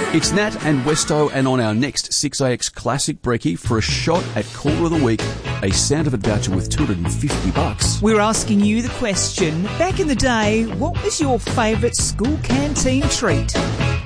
It's Nat and Westo, and on our next 6AX Classic Brekkie, for a shot at Caller of the Week, a Sandovid voucher with $250. We're asking you the question, back in the day, what was your favourite school canteen treat?